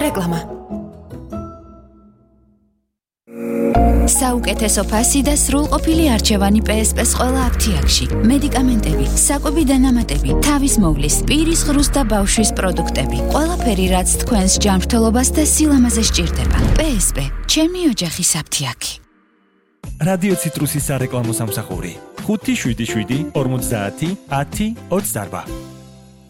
რეკლამა. საუკეთესო ფასი და სრულყოფილი არჩევანი PSP-ს ყველა აფთიაქში. მედიკამენტები, საკვები დანამატები, თავის მოვლის, პირის ღრუს და ბავშვის პროდუქტები. ყველაფერი, რაც თქვენს ჯანმრთელობას და სილამაზე სჭირდება. PSP, ჩემი ოჯახის აფთიაქი. რადიო ციტრუსის სარეკლამო სამსახური 577 50 10 28.